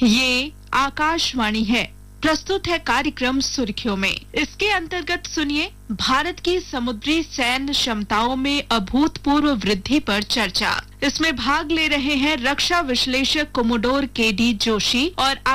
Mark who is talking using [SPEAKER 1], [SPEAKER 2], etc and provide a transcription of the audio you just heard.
[SPEAKER 1] ये आकाशवाणी है। प्रस्तुत है कार्यक्रम सुर्खियों में। इसके अंतर्गत सुनिए भारत की समुद्री सैन्य क्षमताओं में अभूतपूर्व वृद्धि पर चर्चा। इसमें भाग ले रहे हैं रक्षा विश्लेषक कोमोडोर केडी जोशी और